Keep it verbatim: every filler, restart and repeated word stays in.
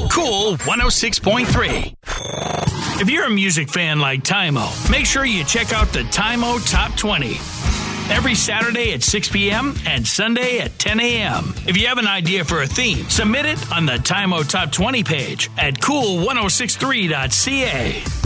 Cool one oh six point three. If you're a music fan like Tymo, make sure you check out the Tymo Top twenty. Every Saturday at six p.m. and Sunday at ten a.m. If you have an idea for a theme, submit it on the Tymo Top twenty page at cool ten sixty-three dot c a.